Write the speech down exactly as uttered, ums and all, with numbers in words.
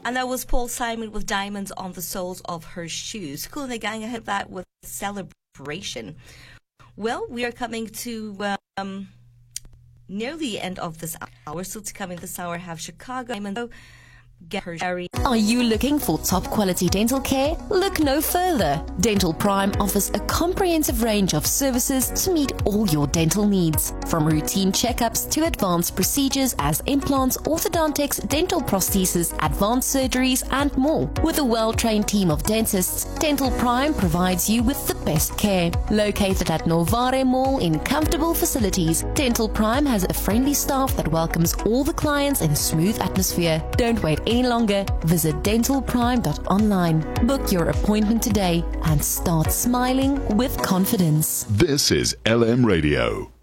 And that was Paul Simon with Diamonds on the Soles of Her Shoes. Cool, and the gang ahead that with Celebration. Well, we are coming to um, near the end of this hour. Still to come in this hour, have Chicago Diamond. Get her cherry. Are you looking for top quality dental care? Look no further. Dental Prime offers a comprehensive range of services to meet all your dental needs. From routine checkups to advanced procedures as implants, orthodontics, dental prosthesis, advanced surgeries, and more. With a well-trained team of dentists, Dental Prime provides you with the best care. Located at Novare Mall in comfortable facilities, Dental Prime has a friendly staff that welcomes all the clients in a smooth atmosphere. Don't wait any longer. Visit dental prime dot online. Book your appointment today and start smiling with confidence. This is L M Radio.